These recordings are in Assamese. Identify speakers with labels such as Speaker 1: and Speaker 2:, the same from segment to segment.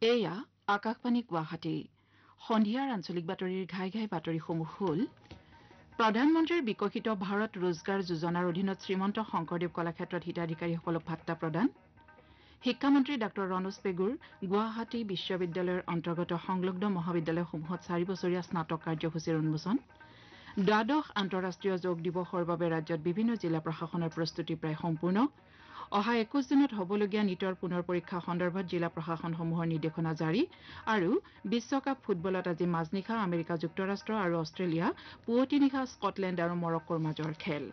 Speaker 1: এয়া আকাশবাণী গুৱাহাটী সন্ধিয়াৰ আঞ্চলিক বাতৰিৰ ঘাই ঘাই বাতৰিসমূহ হ'ল প্ৰধানমন্ত্ৰীৰ বিকশিত ভাৰত ৰোজগাৰ যোজনাৰ অধীনত শ্ৰীমন্ত শংকৰদেৱ কলাক্ষেত্ৰত হিতাধিকাৰীসকলক ভাত্তা প্ৰদান শিক্ষামন্ত্ৰী ডাঃ ৰণোজ পেগুৰ গুৱাহাটী বিশ্ববিদ্যালয়ৰ অন্তৰ্গত সংলগ্ন মহাবিদ্যালয়সমূহত 4 বছৰীয়া স্নাতক কাৰ্যসূচীৰ উন্মোচন দ্বাদশ আন্তঃৰাষ্ট্ৰীয় যোগ দিৱসৰ বাবে ৰাজ্যত বিভিন্ন জিলা প্ৰশাসনৰ প্ৰস্তুতি প্ৰায় সম্পূৰ্ণ অহা 21 জুনত হ'বলগীয়া নীটৰ পুনৰ পৰীক্ষা সন্দৰ্ভত জিলা প্ৰশাসনসমূহৰ নিৰ্দেশনা জাৰি আৰু বিশ্বকাপ ফুটবলত আজি মাজনিশা আমেৰিকা যুক্তৰাষ্ট্ৰ আৰু অষ্ট্ৰেলিয়া পুৱতি নিশা স্কটলেণ্ড আৰু মৰক্কোৰ মাজৰ খেল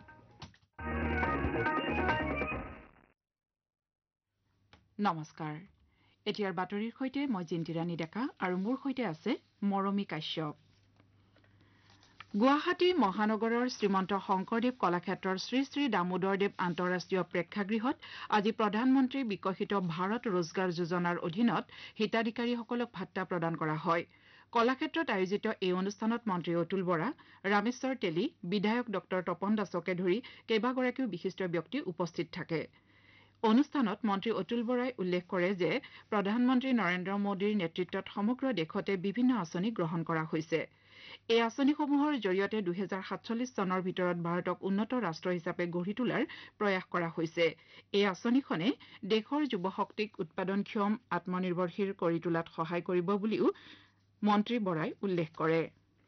Speaker 1: নমস্কাৰ এতিয়াৰ বাতৰিৰ সৈতে মই জিন্তিৰাণী ডেকা আৰু মোৰ সৈতে আছে মৰমী কাশ্যপ গুৱাহাটী মহানগৰৰ শ্ৰীমন্ত শংকৰদেৱ কলাক্ষেত্ৰৰ শ্ৰী শ্ৰী দামোদৰদেৱ আন্তঃৰাষ্ট্ৰীয় প্ৰেক্ষাগৃহত আজি প্ৰধানমন্ত্ৰী বিকশিত ভাৰত ৰোজগাৰ যোজনাৰ অধীনত হিতাধিকাৰীসকলক ভাত্তা প্ৰদান কৰা হয় কলাক্ষেত্ৰত আয়োজিত এই অনুষ্ঠানত মন্ত্ৰী অতুল বৰা ৰামেশ্বৰ তেলী বিধায়ক ডঃ তপন দাসকে ধৰি কেইবাগৰাকীও বিশিষ্ট ব্যক্তি উপস্থিত থাকে অনুষ্ঠানত মন্ত্ৰী অতুল বৰাই উল্লেখ কৰে যে প্ৰধানমন্ত্ৰী নৰেন্দ্ৰ মোদীৰ নেতৃত্বত সমগ্ৰ দেশতে বিভিন্ন আঁচনি গ্ৰহণ কৰা হৈছে এই আঁচনিসমূহৰ জৰিয়তে 2047 চনৰ ভিতৰত ভাৰতক উন্নত ৰাষ্ট্ৰ হিচাপে গঢ়ি তোলাৰ প্ৰয়াস কৰা হৈছে এই আঁচনিখনে দেশৰ যুৱশক্তিক উৎপাদনক্ষম আত্মনিৰ্ভৰশীল কৰি তোলাত সহায় কৰিব বুলিও মন্ত্ৰী বৰাই উল্লেখ কৰে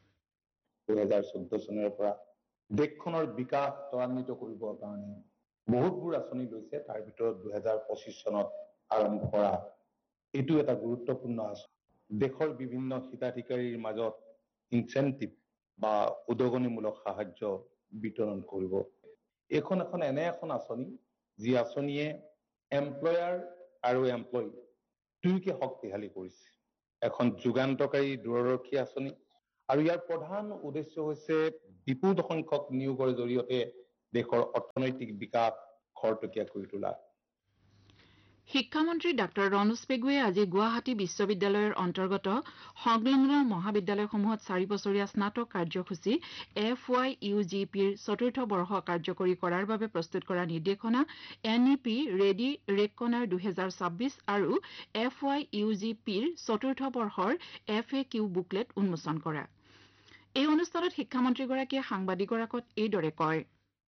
Speaker 2: 2014 চনৰ পৰা দেশখনৰ বিকাশ ত্বৰান্বিত কৰিবৰ কাৰণে বহুতবোৰ আঁচনি লৈছে তাৰ ভিতৰত 2025 চনত আৰম্ভ কৰা এইটো এটা গুৰুত্বপূৰ্ণ আঁচনি দেশৰ বিভিন্ন হিতাধিকাৰীৰ মাজত ইনচেন্টিভ বা উদগনিমূলক সাহায্য বিতৰণ কৰিব এখন এনে এখন আঁচনি যি আঁচনিয়ে এমপ্লয়াৰ আৰু এমপ্লয়ী দুয়োকে শক্তিশালী কৰিছে এখন যুগান্তকাৰী দূৰদৰ্শী আঁচনি আৰু ইয়াৰ প্ৰধান উদ্দেশ্য হৈছে বিপুল সংখ্যক নিয়োগৰ জৰিয়তে দেশৰ অৰ্থনৈতিক বিকাশ খৰতকীয়া কৰি তোলা
Speaker 1: শিক্ষামন্ত্ৰী ডাঃ ৰণোজ পেগুৱে আজি গুৱাহাটী বিশ্ববিদ্যালয়ৰ অন্তৰ্গত সংলগ্ন মহাবিদ্যালয়সমূহত 4 বছৰীয়া স্নাতক কাৰ্যসূচী FYUGPৰ চতুৰ্থ বৰ্ষ কাৰ্যকৰী কৰাৰ বাবে প্ৰস্তুত কৰা নিৰ্দেশনা NEP ৰেডি ৰেকনাৰ 2026 আৰু FYUGPৰ চতুৰ্থ বৰ্ষৰ FAQ বুকলেট উন্মোচন কৰা এই অনুষ্ঠানত শিক্ষামন্ত্ৰীগৰাকীয়ে সাংবাদিকৰ আগত এইদৰে কয়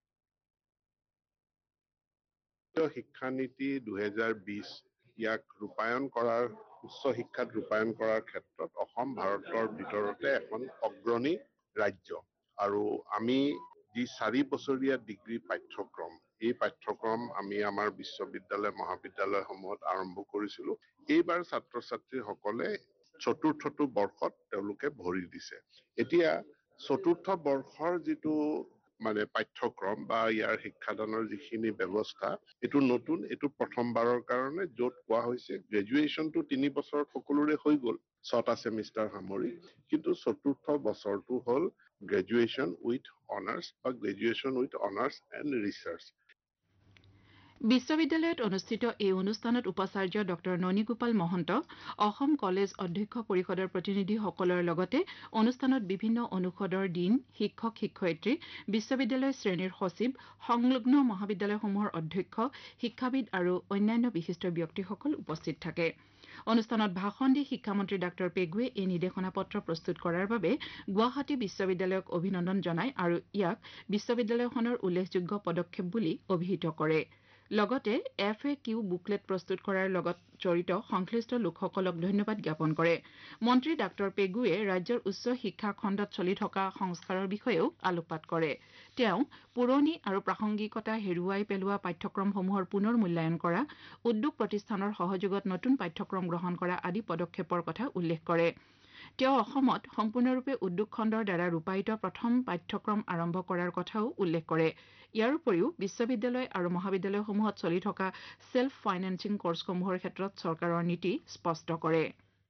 Speaker 3: শিক্ষানীতি 2020 ইয়াক ৰূপায়ণ কৰাৰ উচ্চ শিক্ষাত ৰূপায়ণ কৰাৰ ক্ষেত্ৰত অসম ভাৰতৰ ভিতৰতে এখন অগ্ৰণী ৰাজ্য আৰু আমি যি 4 বছৰীয়া ডিগ্ৰী পাঠ্যক্ৰম এই পাঠ্যক্ৰম আমি আমাৰ বিশ্ববিদ্যালয় মহাবিদ্যালয়সমূহত আৰম্ভ কৰিছিলো এইবাৰ ছাত্ৰ ছাত্ৰীসকলে চতুৰ্থটো বৰ্ষত তেওঁলোকে ভৰি দিছে এতিয়া চতুৰ্থ বৰ্ষৰ যিটো পাঠ্যক্ৰম বা ইয়াৰ শিক্ষাদানৰ যিখিনি ব্যৱস্থা এইটো নতুন এইটো প্ৰথমবাৰৰ কাৰণে য'ত কোৱা হৈছে গ্ৰেজুৱেশ্যনটো 3 বছৰত সকলোৰে হৈ গ'ল 6টা সেমিষ্টাৰ সামৰি কিন্তু চতুৰ্থ বছৰটো হ'ল গ্ৰেজুৱেশ্যন উইথ অনাৰ্ছ বা graduation with honours and research
Speaker 1: বিশ্ববিদ্যালয়ত অনুষ্ঠিত এই অনুষ্ঠানত উপাচাৰ্য ডঃ ননীগোপাল মহন্ত অসম কলেজ অধ্যক্ষ পৰিষদৰ প্ৰতিনিধিসকলৰ লগতে অনুষ্ঠানত বিভিন্ন অনুষদৰ ডিন শিক্ষক শিক্ষয়িত্ৰী বিশ্ববিদ্যালয় শ্ৰেণীৰ সচিব সংলগ্ন মহাবিদ্যালয়সমূহৰ অধ্যক্ষ শিক্ষাবিদ আৰু অন্যান্য বিশিষ্ট ব্যক্তিসকল উপস্থিত থাকে অনুষ্ঠানত ভাষণ দি শিক্ষামন্ত্ৰী ডাঃ পেগুৱে এই নিৰ্দেশনা পত্ৰ প্ৰস্তুত কৰাৰ বাবে গুৱাহাটী বিশ্ববিদ্যালয়ক অভিনন্দন জনায় আৰু ইয়াক বিশ্ববিদ্যালয়খনৰ উল্লেখযোগ্য পদক্ষেপ বুলি অভিহিত কৰে লগতে FAQ বুকলেট প্ৰস্তুত কৰাৰ লগত জড়িত সংশ্লিষ্ট লোকসকলক ধন্যবাদ জ্ঞাপন কৰে মন্ত্ৰী ডাঃ পেগুৱে ৰাজ্যৰ উচ্চ শিক্ষা খণ্ডত চলি থকা সংস্কাৰৰ বিষয়েও আলোকপাত কৰে তেওঁ পুৰণি আৰু প্ৰাসংগিকতা হেৰুৱাই পেলোৱা পাঠ্যক্ৰমসমূহৰ পুনৰ মূল্যায়ন কৰা উদ্যোগ প্ৰতিষ্ঠানৰ সহযোগত নতুন পাঠ্যক্ৰম গ্ৰহণ কৰা আদি পদক্ষেপৰ কথা উল্লেখ কৰে তেওঁ অসমত সম্পূৰ্ণৰূপে উদ্যোগ খণ্ডৰ দ্বাৰা ৰূপায়িত প্ৰথম পাঠ্যক্ৰম আৰম্ভ কৰাৰ কথাও উল্লেখ কৰে ইয়াৰ উপৰিও বিশ্ববিদ্যালয় আৰু মহাবিদ্যালয়সমূহত চলি থকা সেল্ফ ফাইনেন্সিং কোৰ্চসমূহৰ ক্ষেত্ৰত চৰকাৰৰ নীতি স্পষ্ট কৰে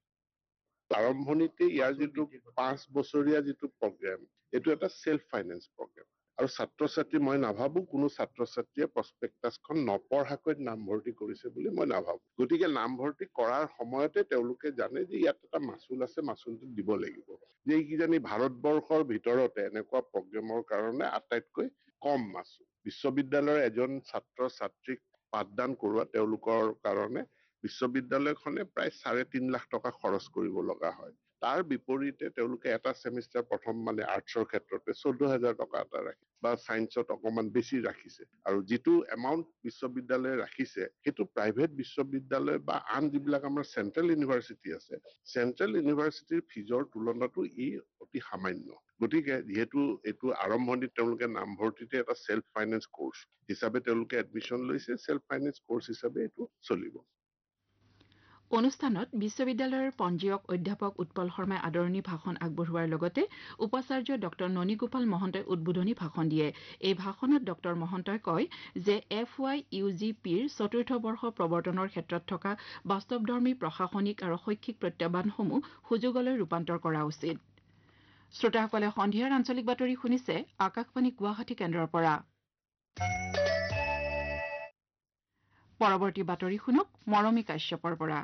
Speaker 3: আৰম্ভণিতে ইয়াৰ যিটো 5 বছৰীয়া যিটো প্ৰগ্ৰেম এইটো এটা সেল্ফ ফাইনেন্স প্ৰগ্ৰেম আৰু ছাত্ৰ ছাত্ৰী মই নাভাবো কোনো ছাত্ৰ ছাত্ৰীয়ে প্ৰস্পেক্টাছখন নপঢ়াকৈ নামভৰ্তি কৰিছে বুলি মই নাভাবো গতিকে নামভৰ্তি কৰাৰ সময়তে তেওঁলোকে জানে যে ইয়াত এটা মাচুল আছে মাচুলটো দিব লাগিব যে কিজানি ভাৰতবৰ্ষৰ ভিতৰতে এনেকুৱা প্ৰগ্ৰেমৰ কাৰণে আটাইতকৈ কম মাচুল বিশ্ববিদ্যালয়ৰ এজন ছাত্ৰ ছাত্ৰীক পাঠদান কৰোৱা তেওঁলোকৰ কাৰণে বিশ্ববিদ্যালয়খনে প্ৰায় 3.5 লাখ টকা খৰচ কৰিব লগা হয়। তাৰ বিপৰীতে তেওঁলোকে এটা সেমিষ্টাৰ প্ৰথম আৰ্টছৰ ক্ষেত্ৰতে 14,000 টকা এটা ৰাখি বা সায়েন্সত অকমান বেছি ৰাখিছে আৰু যিটো এমাউন্ট বিশ্ববিদ্যালয়ে ৰাখিছে সেইটো প্ৰাইভেট বিশ্ববিদ্যালয় বা আন যিবিলাক আমাৰ চেন্ট্ৰেল ইউনিভাৰ্চিটি আছে চেন্ট্ৰেল ইউনিভাৰ্চিটিৰ ফিজৰ তুলনাতো ই অতি সামান্য। গতিকে যিহেতু এইটো আৰম্ভণিত তেওঁলোকে নামভৰ্তিতে এটা সেল্ফ ফাইনেন্স কোৰ্স হিচাপে তেওঁলোকে এডমিশন লৈছে, সেল্ফ ফাইনেন্স কোৰ্স হিচাপে এইটো চলিব।
Speaker 1: অনুষ্ঠানত বিশ্ববিদ্যালয়ৰ পঞ্জীয়ক অধ্যাপক উৎপল শৰ্মাই আদৰণি ভাষণ আগবঢ়োৱাৰ লগতে উপাচাৰ্য ডক্টৰ ননীগোপাল মহন্তই উদ্বোধনী ভাষণ দিয়ে। এই ভাষণত ডক্টৰ মহন্তই কয় যে FYUGPৰ ৪ৰ্থ বৰ্ষ প্ৰৱৰ্তনৰ ক্ষেত্ৰত থকা বাস্তৱধৰ্মী প্ৰশাসনিক আৰু শৈক্ষিক প্ৰত্যাহ্বানসমূহ সুযোগলৈ ৰূপান্তৰ কৰা উচিত। শ্ৰোতাসকলে সন্ধিয়াৰ আঞ্চলিক বাতৰি শুনিছে আকাশবাণী গুৱাহাটী কেন্দ্ৰৰ পৰা। পৰৱৰ্তী বাতৰি শুনক মৰমী কাশ্যপৰ পৰা।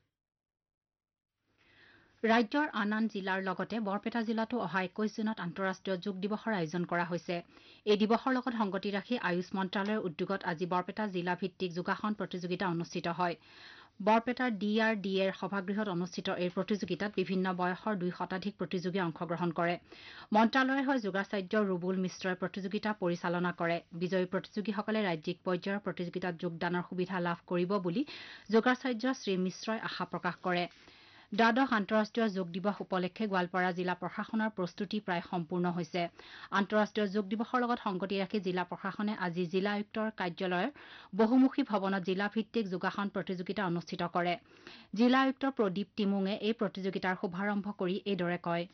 Speaker 4: ৰাজ্যৰ আন জিলাৰ লগতে বৰপেটা জিলাতো অহা 21 জুনত আন্তঃৰাষ্ট্ৰীয় যোগ দিৱসৰ আয়োজন কৰা হৈছে। এই দিৱসৰ লগত সংগতি ৰাখি আয়ুষ মন্ত্ৰালয়ৰ উদ্যোগত আজি বৰপেটা জিলা ভিত্তিক যোগাসন প্ৰতিযোগিতা অনুষ্ঠিত হয়। বৰপেটাৰ DRDAৰ সভাগৃহত অনুষ্ঠিত এই প্ৰতিযোগিতাত বিভিন্ন বয়সৰ 2 শতাধিক প্ৰতিযোগীয়ে অংশগ্ৰহণ কৰে। মন্ত্ৰালয়ৰ হৈ যোগাচাৰ্য ৰুবুল মিশ্ৰই প্ৰতিযোগিতা পৰিচালনা কৰে। বিজয়ী প্ৰতিযোগীসকলে ৰাজ্যিক পৰ্যায়ৰ প্ৰতিযোগিতাত যোগদানৰ সুবিধা লাভ কৰিব বুলি যোগাচাৰ্য শ্ৰী মিশ্ৰই আশা প্ৰকাশ কৰে। দ্বাদশ আন্তঃৰাষ্ট্ৰীয় যোগ দিৱস উপলক্ষে গোৱালপাৰা জিলা প্ৰশাসনৰ প্ৰস্তুতি প্ৰায় সম্পূৰ্ণ হৈছে। আন্তঃৰাষ্ট্ৰীয় যোগ দিৱসৰ লগত সংগতি ৰাখি জিলা প্ৰশাসনে আজি জিলা আয়ুক্তৰ কাৰ্যালয়ৰ বহুমুখী ভৱনত জিলা ভিত্তিক যোগাসন প্ৰতিযোগিতা অনুষ্ঠিত কৰে। জিলা আয়ুক্ত প্ৰদীপ টিমুঙে এই প্ৰতিযোগিতাৰ শুভাৰম্ভ কৰি এইদৰে কয়।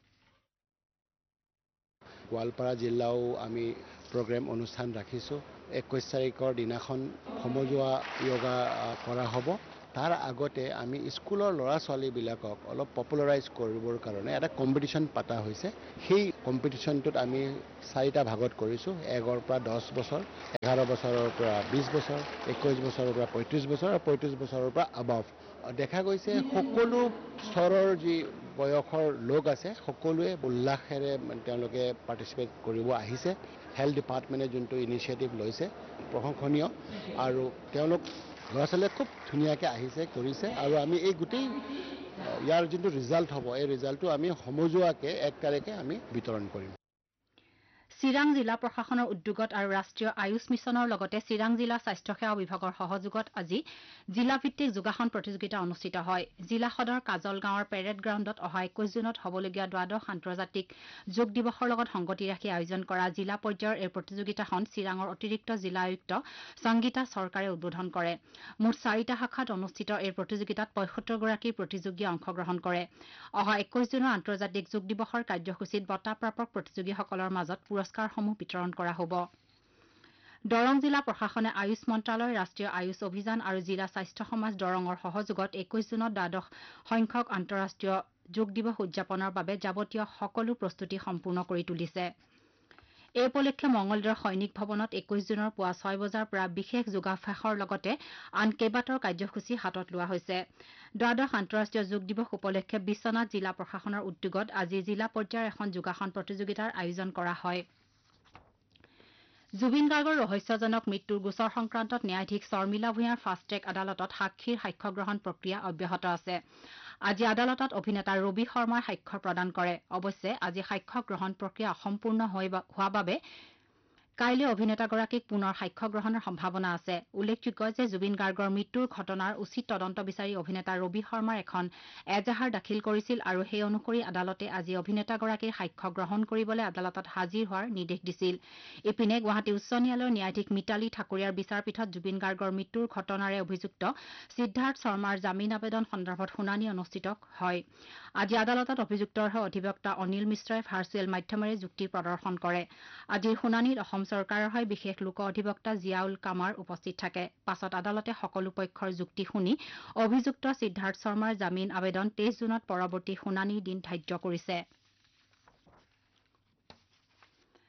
Speaker 5: গোৱালপাৰা জিলাও আমি প্ৰগ্ৰেম অনুষ্ঠান ৰাখিছোঁ। 21 তাৰিখৰ দিনাখন সমজুৱা য়োগা কৰা হ'ব। তাৰ আগতে আমি স্কুলৰ ল'ৰা ছোৱালীবিলাকক অলপ পপুলাৰাইজ কৰিবৰ কাৰণে এটা কম্পিটিশ্যন পতা হৈছে। সেই কম্পিটিশ্যনটোত আমি 4টা ভাগত কৰিছোঁ। 1ৰ পৰা 10 বছৰ, 11 বছৰৰ পৰা 20 বছৰ, 21 বছৰৰ পৰা 35 বছৰ আৰু 35 বছৰৰ পৰা আবাভ। দেখা গৈছে সকলো স্তৰৰ যি বয়সৰ লোক আছে সকলোৱে উল্লাসেৰে তেওঁলোকে পাৰ্টিচিপেট কৰিব আহিছে। হেল্থ ডিপাৰ্টমেণ্টে যোনটো ইনিচিয়েটিভ লৈছে প্ৰশংসনীয় আৰু তেওঁলোক ল'ৰা ছোৱালীয়ে খুব ধুনীয়াকৈ আহিছে কৰিছে আৰু আমি এই গোটেই ইয়াৰ যোনটো ৰিজাল্ট হ'ব এই ৰিজাল্টটো আমি সমজুৱাকৈ 1 তাৰিখে আমি বিতৰণ কৰিম।
Speaker 4: চিৰাং জিলা প্ৰশাসনৰ উদ্যোগত আৰু ৰাষ্ট্ৰীয় আয়ুষ মিছনৰ লগতে চিৰাং জিলা স্বাস্থ্য সেৱা বিভাগৰ সহযোগত আজি জিলা ভিত্তিক যোগাসন প্ৰতিযোগিতা অনুষ্ঠিত হয়। জিলা সদৰ কাজল গাঁৱৰ পেৰেড গ্ৰাউণ্ডত অহা 21 জুনত হ'বলগীয়া দ্বাদশ আন্তৰ্জাতিক যোগ দিৱসৰ লগত সংগতি ৰাখি আয়োজন কৰা জিলা পৰ্যায়ৰ এই প্ৰতিযোগিতাখন চিৰাঙৰ অতিৰিক্ত জিলা আয়ুক্ত সংগীতা চৰকাৰে উদ্বোধন কৰে। মুঠ 4টা শাখাত অনুষ্ঠিত এই প্ৰতিযোগিতাত 75গৰাকী প্ৰতিযোগীয়ে অংশগ্ৰহণ কৰে। অহা 21 জুনৰ আন্তৰ্জাতিক যোগ দিৱসৰ কাৰ্যসূচীত বঁটাপ্ৰাপক প্ৰতিযোগীসকলৰ মাজত পুৰস্কাৰসমূহ বিতৰণ কৰা হ'ব। দৰং জিলা প্ৰশাসনে আয়ুষ মন্ত্ৰালয়, ৰাষ্ট্ৰীয় আয়ুষ অভিযান আৰু জিলা স্বাস্থ্য সমাজ দৰঙৰ সহযোগত 21 জুনত দ্বাদশ সংখ্যক আন্তঃৰাষ্ট্ৰীয় যোগ দিৱস উদযাপনৰ বাবে যাৱতীয় সকলো প্ৰস্তুতি সম্পূৰ্ণ কৰি তুলিছে। এই উপলক্ষে মঙলদৈৰ সৈনিক ভৱনত 21 জুনৰ পুৱা 6 বজাৰ পৰা বিশেষ যোগাভ্যাসৰ লগতে আন কেইবাটাও কাৰ্যসূচী হাতত লোৱা হৈছে। দ্বাদশ আন্তঃৰাষ্ট্ৰীয় যোগ দিৱস উপলক্ষে বিশ্বনাথ জিলা প্ৰশাসনৰ উদ্যোগত আজি জিলা পৰ্যায়ৰ এখন যোগাসন প্ৰতিযোগিতাৰ আয়োজন কৰা হয়। জুবিন গাৰ্গৰ ৰহস্যজনক মৃত্যুৰ গোচৰ সংক্ৰান্তত ন্যায়াধীশ শৰ্মিলা ভূঞাৰ ফাষ্ট ট্ৰেক আদালতত সাক্ষীৰ সাক্ষ্য গ্ৰহণ প্ৰক্ৰিয়া অব্যাহত আছে। আজি আদালতত অভিনেতা ৰবি শৰ্মাই সাক্ষ্য প্ৰদান কৰে। অৱশ্যে আজি সাক্ষ্য গ্ৰহণ প্ৰক্ৰিয়া অসম্পূৰ্ণ হোৱা বাবে কাইলৈ অভিনেতাগৰাকীক পুনৰ সাক্ষ্য গ্ৰহণৰ সম্ভাৱনা আছে। উল্লেখযোগ্য যে জুবিন গাৰ্গৰ মৃত্যুৰ ঘটনাৰ উচিত তদন্ত বিচাৰি অভিনেতা ৰবি শৰ্মাৰ এখন এজাহাৰ দাখিল কৰিছিল আৰু সেই অনুসৰি আদালতে আজি অভিনেতাগৰাকীৰ সাক্ষ্য গ্ৰহণ কৰিবলৈ আদালতত হাজিৰ হোৱাৰ নিৰ্দেশ দিছিল। ইপিনে গুৱাহাটী উচ্চ ন্যায়ালয়ৰ ন্যায়াধীশ মিতালী ঠাকুৰীয়াৰ বিচাৰপীঠত জুবিন গাৰ্গৰ মৃত্যুৰ ঘটনাৰে অভিযুক্ত সিদ্ধাৰ্থ শৰ্মাৰ জামিন আবেদন সন্দৰ্ভত শুনানি অনুষ্ঠিত হয়। আজি আদালতত অভিযুক্তৰ হৈ অধিবক্তা অনিল মিশ্ৰই ভাৰ্চুৱেল মাধ্যমেৰে যুক্তি প্ৰদৰ্শন কৰে। আজিৰ শুনানিত অসম চৰকাৰৰ হৈ বিশেষ লোক অধিবক্তা জিয়াউল কামাৰ উপস্থিত থাকে। পাছত আদালতে সকলো পক্ষৰ যুক্তি শুনি অভিযুক্ত সিদ্ধাৰ্থ শৰ্মাৰ জামিন আবেদন 23 জুনত পৰৱৰ্তী শুনানিৰ দিন ধাৰ্য কৰিছে।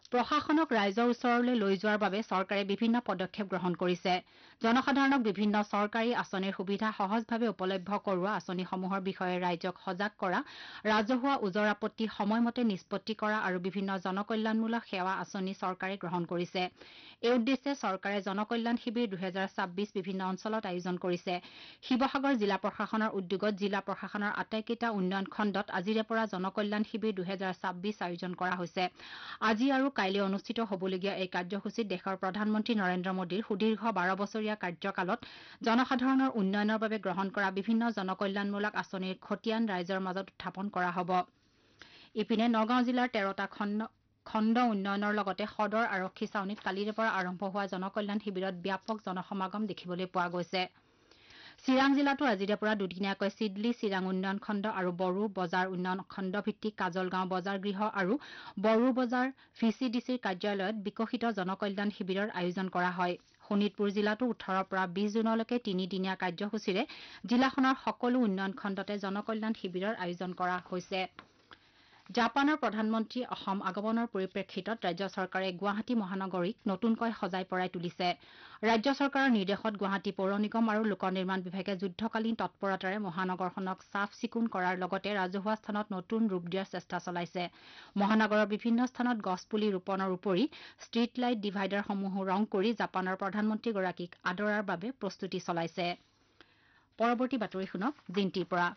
Speaker 4: প্ৰশাসনক ৰাইজৰ ওচৰলৈ লৈ যোৱাৰ বাবে চৰকাৰে বিভিন্ন পদক্ষেপ গ্ৰহণ কৰিছে। জনসাধাৰণক বিভিন্ন চৰকাৰী আঁচনিৰ সুবিধা সহজভাৱে উপলব্ধ কৰোৱা আঁচনিসমূহৰ বিষয়ে ৰাইজক সজাগ কৰা, ৰাজহুৱা ওজৰ আপত্তি সময়মতে নিষ্পত্তি কৰা আৰু বিভিন্ন জনকল্যাণমূলক সেৱা আঁচনি চৰকাৰে গ্ৰহণ কৰিছে। এই উদ্দেশ্যে চৰকাৰে জনকল্যাণ শিবিৰ 2026 বিভিন্ন অঞ্চলত আয়োজন কৰিছে। শিৱসাগৰ জিলা প্ৰশাসনৰ উদ্যোগত জিলা প্ৰশাসনৰ আটাইকেইটা উন্নয়ন খণ্ডত আজিৰে পৰা জনকল্যাণ শিবিৰ 2026 আয়োজন কৰা হৈছে। আজি আৰু কাইলৈ অনুষ্ঠিত হ'বলগীয়া এই কাৰ্যসূচীত দেশৰ প্ৰধানমন্ত্ৰী নৰেন্দ্ৰ মোদীৰ সুদীৰ্ঘ 12 বছৰীয়া কাৰ্যকালত জনসাধাৰণৰ উন্নয়নৰ বাবে গ্ৰহণ কৰা বিভিন্ন জনকল্যাণমূলক আঁচনিৰ খতিয়ান ৰাইজৰ মাজত উত্থাপন কৰা হ'ব। ইপিনে নগাঁও জিলাৰ 13টা খণ্ড উন্নয়নৰ লগতে সদৰ আৰক্ষী ছাউনীত কালিৰে পৰা আৰম্ভ হোৱা জনকল্যাণ শিবিৰত ব্যাপক জনসমাগম দেখিবলৈ পোৱা গৈছে। চিৰাং জিলাতো আজিৰে পৰা দুদিনীয়াকৈ চিডলি চিৰাং উন্নয়ন খণ্ড আৰু বড়ো বজাৰ উন্নয়ন খণ্ড ভিত্তিক কাজলগাঁও বজাৰ গৃহ আৰু বড়ো বজাৰ VCDCৰ কাৰ্যালয়ত বিকশিত জনকল্যাণ শিবিৰৰ আয়োজন কৰা হয়। শোণিতপুৰ জিলাতো 18ৰ পৰা 20 জুনলৈকে 3দিনীয়া কাৰ্যসূচীৰে জিলাখনৰ সকলো উন্নয়ন খণ্ডতে জনকল্যাণ শিবিৰৰ আয়োজন কৰা হৈছে। জাপানৰ প্ৰধানমন্ত্ৰী অসম আগমনৰ পৰিপ্ৰেক্ষিতত ৰাজ্য চৰকাৰে গুৱাহাটী মহানগৰীক নতুনকৈ সজাই পৰাই তুলিছে। ৰাজ্য চৰকাৰৰ নিৰ্দেশত গুৱাহাটী পৌৰ নিগম আৰু লোক নিৰ্মাণ বিভাগে যুদ্ধকালীন তৎপৰতাৰে মহানগৰখনক চাফ চিকুণ কৰাৰ লগতে ৰাজহুৱা স্থানত নতুন ৰূপ দিয়াৰ চেষ্টা চলাইছে। মহানগৰৰ বিভিন্ন স্থানত গছপুলি ৰোপণৰ উপৰি ষ্ট্ৰীট লাইট ডিভাইডাৰসমূহো ৰং কৰি জাপানৰ প্ৰধানমন্ত্ৰীগৰাকীক আদৰাৰ বাবে প্ৰস্তুতি চলাইছে। পৰৱৰ্তী বাতৰি শুনক জিণ্টিৰ পৰা।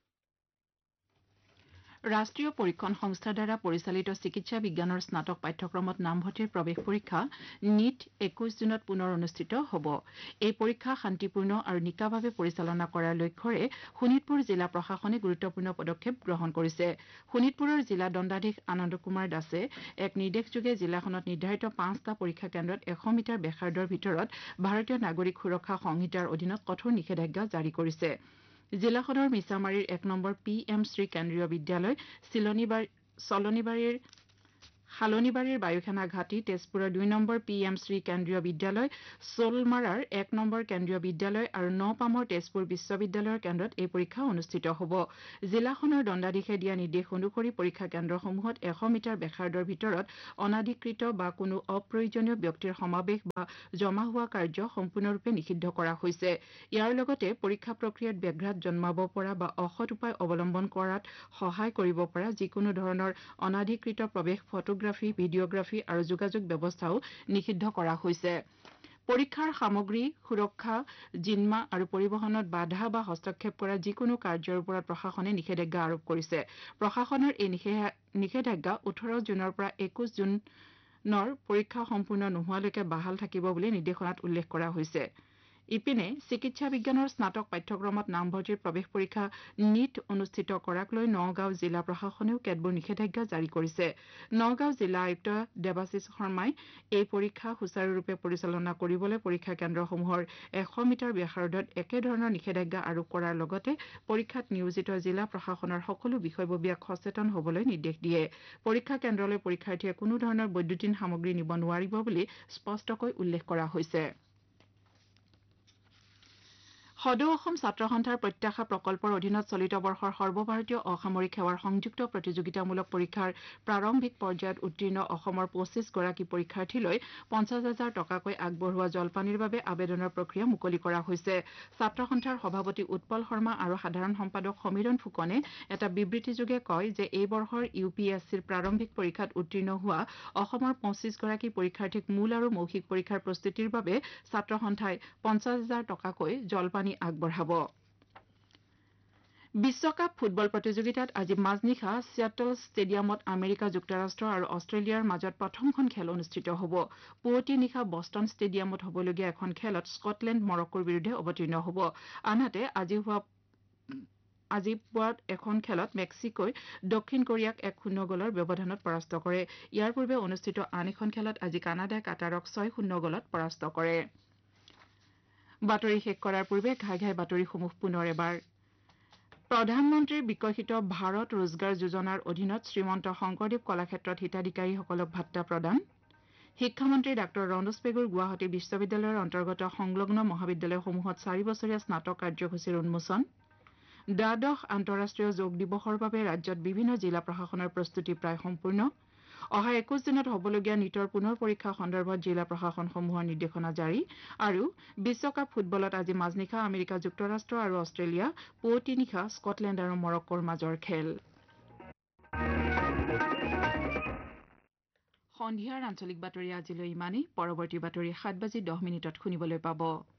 Speaker 1: ৰাষ্ট্ৰীয় পৰীক্ষণ সংস্থাৰ দ্বাৰা পৰিচালিত চিকিৎসা বিজ্ঞানৰ স্নাতক পাঠ্যক্ৰমত নামভৰ্তিৰ প্ৰৱেশ পৰীক্ষা NEET 21 জুনত পুনৰ অনুষ্ঠিত হ'ব। এই পৰীক্ষা শান্তিপূৰ্ণ আৰু নিকাভাৱে পৰিচালনা কৰাৰ লক্ষ্যৰে শোণিতপুৰ জিলা প্ৰশাসনে গুৰুত্বপূৰ্ণ পদক্ষেপ গ্ৰহণ কৰিছে। শোণিতপুৰৰ জিলা দণ্ডাধীশ আনন্দ কুমাৰ দাসে এক নিৰ্দেশযোগে জিলাখনত নিৰ্ধাৰিত 5টা পৰীক্ষা কেন্দ্ৰত 100 মিটাৰ ব্যাসাৰ্ধৰ ভিতৰত ভাৰতীয় নাগৰিক সুৰক্ষা সংহিতাৰ অধীনত কঠোৰ নিষেধাজ্ঞা জাৰি কৰিছে। জিলাখনৰ মিছামাৰীৰ 1 নম্বৰ PM শ্ৰী কেন্দ্ৰীয় বিদ্যালয়, শালনিবাৰীৰ বায়ুসেনা ঘাটি, তেজপুৰৰ 2 নম্বৰ PM শ্ৰী কেন্দ্ৰীয় বিদ্যালয়, চোলমাৰাৰ 1 নম্বৰ কেন্দ্ৰীয় বিদ্যালয় আৰু নপামৰ তেজপুৰ বিশ্ববিদ্যালয়ৰ কেন্দ্ৰত এই পৰীক্ষা অনুষ্ঠিত হ'ব। জিলাখনৰ দণ্ডাধীশে দিয়া নিৰ্দেশ অনুসৰি পৰীক্ষা কেন্দ্ৰসমূহত 100 মিটাৰ ব্যাসাৰ্ধৰ ভিতৰত অনাধিকৃত বা কোনো অপ্ৰয়োজনীয় ব্যক্তিৰ সমাৱেশ বা জমা হোৱা কাৰ্য সম্পূৰ্ণৰূপে নিষিদ্ধ কৰা হৈছে। ইয়াৰ লগতে পৰীক্ষা প্ৰক্ৰিয়াত ব্যাঘাত জন্মাব পৰা বা অসৎ উপায় অৱলম্বন কৰাত সহায় কৰিব পৰা যিকোনো ধৰণৰ অনাধিকৃত প্ৰৱেশ, ফটোগ্ৰাফী, ভিডিঅগ্ৰাফী আৰু যোগাযোগ ব্যৱস্থাও নিষিদ্ধ কৰা হৈছে। পৰীক্ষাৰ সামগ্ৰী, সুৰক্ষা, জিম্মা আৰু পৰিবহণত বাধা বা হস্তক্ষেপ কৰা যিকোনো কাৰ্যৰ ওপৰত প্ৰশাসনে নিষেধাজ্ঞা আৰোপ কৰিছে। প্ৰশাসনৰ এই নিষেধাজ্ঞা 18 জুনৰ পৰা 21 জুনৰ পৰীক্ষা সম্পূৰ্ণ নোহোৱালৈকে বাহাল থাকিব বুলি নিৰ্দেশনাত উল্লেখ কৰা হৈছে। ইপিনে চিকিৎসা বিজ্ঞানৰ স্নাতক পাঠ্যক্ৰমত নামভৰ্তিৰ প্ৰৱেশ পৰীক্ষা NEET অনুষ্ঠিত কৰাক লৈ নগাঁও জিলা প্ৰশাসনেও কেতবোৰ নিষেধাজ্ঞা জাৰি কৰিছে। নগাঁও জিলা আয়ুক্ত দেৱাশিষ শৰ্মাই এই পৰীক্ষা সুচাৰুৰূপে পৰিচালনা কৰিবলৈ পৰীক্ষা কেন্দ্ৰসমূহৰ 100 মিটাৰ ব্যাসাৰ্ধত একেধৰণৰ নিষেধাজ্ঞা আৰোপ কৰাৰ লগতে পৰীক্ষাত নিয়োজিত জিলা প্ৰশাসনৰ সকলো বিষয়ববীয়াক সচেতন হ'বলৈ নিৰ্দেশ দিয়ে। পৰীক্ষা কেন্দ্ৰলৈ পৰীক্ষাৰ্থীয়ে কোনো ধৰণৰ বৈদ্যুতিন সামগ্ৰী নিব নোৱাৰিব বুলি স্পষ্টকৈ উল্লেখ কৰা হৈছে। সদৌ অসম ছাত্ৰ সন্থাৰ প্ৰত্যাশা প্ৰকল্পৰ অধীনত চলিত বৰ্ষৰ সৰ্বভাৰতীয় অসামৰিক সেৱাৰ সংযুক্ত প্ৰতিযোগিতামূলক পৰীক্ষাৰ প্ৰাৰম্ভিক পৰ্যায়ত উত্তীৰ্ণ অসমৰ 25 গৰাকী পৰীক্ষাৰ্থীলৈ 50,000 টকাকৈ আগবঢ়োৱা জলপানিৰ বাবে আবেদনৰ প্ৰক্ৰিয়া মুকলি কৰা হৈছে। ছাত্ৰ সন্থাৰ সভাপতি উৎপল শৰ্মা আৰু সাধাৰণ সম্পাদক সমীৰণ ফুকনে এটা বিবৃতিযোগে কয় যে এই বৰ্ষৰ UPSCৰ প্ৰাৰম্ভিক পৰীক্ষাত উত্তীৰ্ণ হোৱা অসমৰ 25 গৰাকী পৰীক্ষাৰ্থীক মূল আৰু মৌখিক পৰীক্ষাৰ প্ৰস্তুতিৰ বাবে ছাত্ৰ সন্থাই 50,000 টকাকৈ জলপানি আগবঢ়াব। বিশ্বকাপ ফুটবল প্ৰতিযোগিতাত আজি মাজনিশা ছিয়াটল ষ্টেডিয়ামত আমেৰিকা যুক্তৰাষ্ট্ৰ আৰু অষ্ট্ৰেলিয়াৰ মাজত প্ৰথমখন খেল অনুষ্ঠিত হ'ব। পুৱতি নিশা বষ্টন ষ্টেডিয়ামত হ'বলগীয়া এখন খেলত স্কটলেণ্ড মৰক্কোৰ বিৰুদ্ধে অৱতীৰ্ণ হ'ব। আনহাতে আজি পুৱা এখন খেলত মেক্সিকোই দক্ষিণ কোৰিয়াক 1-0 গ'লৰ ব্যৱধানত পৰাস্ত কৰে। ইয়াৰ পূৰ্বে অনুষ্ঠিত আন এখন খেলত আজি কানাডাই কাটাৰক 6-0 গ'লত পৰাস্ত কৰে। বাতৰি শেষ কৰাৰ পূৰ্বে ঘাই বাতৰিসমূহ পুনৰ এবাৰ। প্ৰধানমন্ত্ৰীৰ বিকশিত ভাৰত ৰোজগাৰ যোজনাৰ অধীনত শ্ৰীমন্ত শংকৰদেৱ কলাক্ষেত্ৰত হিতাধিকাৰীসকলক ভাট্টা প্ৰদান। শিক্ষামন্ত্ৰী ডাঃ ৰণোজ পেগুৰ গুৱাহাটী বিশ্ববিদ্যালয়ৰ অন্তৰ্গত সংলগ্ন মহাবিদ্যালয়সমূহত 4 বছৰীয়া স্নাতক কাৰ্যসূচীৰ উন্মোচন। দ্বাদশ আন্তঃৰাষ্ট্ৰীয় যোগ দিৱসৰ বাবে ৰাজ্যত বিভিন্ন জিলা প্ৰশাসনৰ প্ৰস্তুতি প্ৰায় সম্পূৰ্ণ। অহা 21 দিনত হ'বলগীয়া নিটৰ পুনৰ পৰীক্ষা সন্দৰ্ভত জিলা প্ৰশাসনসমূহৰ নিৰ্দেশনা জাৰি আৰু বিশ্বকাপ ফুটবলত আজি মাজনিশা আমেৰিকা যুক্তৰাষ্ট্ৰ আৰু অষ্ট্ৰেলিয়া পুৱতি নিশা স্কটলেণ্ড আৰু মৰক্কোৰ মাজৰ খেল। সন্ধিয়াৰ আঞ্চলিক বাতৰি আজিলৈ ইমানেই। পৰৱৰ্তী বাতৰি 7:10 শুনিবলৈ পাব।